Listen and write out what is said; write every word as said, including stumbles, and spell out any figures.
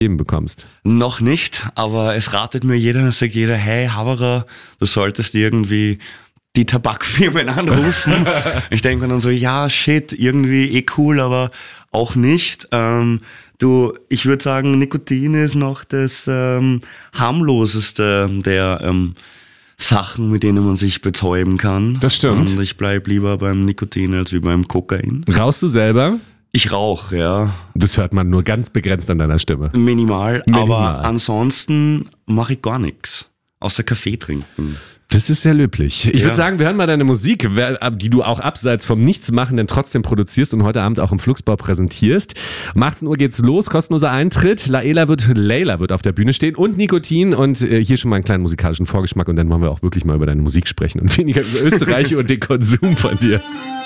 bekommst. Noch nicht, aber es ratet mir jeder, es sagt jeder, hey Haberer, du solltest irgendwie die Tabakfirmen anrufen. Ich denke mir dann so, ja, shit, irgendwie eh cool, aber auch nicht. Ähm, du, ich würde sagen, Nikotin ist noch das ähm, harmloseste der ähm, Sachen, mit denen man sich betäuben kann. Das stimmt. Und ich bleib lieber beim Nikotin als wie beim Kokain. Rauchst du selber? Ich rauche, ja. Das hört man nur ganz begrenzt an deiner Stimme. Minimal, Minimal. aber ansonsten mache ich gar nichts, außer Kaffee trinken. Das ist sehr löblich. Ich Ja. würde sagen, wir hören mal deine Musik, die du auch abseits vom Nichtsmachen denn trotzdem produzierst und heute Abend auch im Flugsbau präsentierst. Um achtzehn Uhr geht's los, kostenloser Eintritt. Laela wird, Layla wird auf der Bühne stehen und Nikotin und äh, hier schon mal einen kleinen musikalischen Vorgeschmack und dann wollen wir auch wirklich mal über deine Musik sprechen und weniger über Österreich und den Konsum von dir.